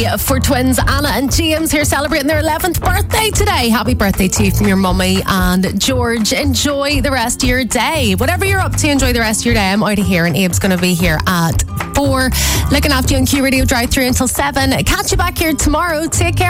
For twins Anna and James here celebrating their 11th birthday today. Happy birthday to you from your mummy and George. Enjoy the rest of your day. Whatever you're up to, enjoy the rest of your day. I'm out of here and Abe's going to be here at 4. Looking after you on Q Radio Drive through until 7. Catch you back here tomorrow. Take care.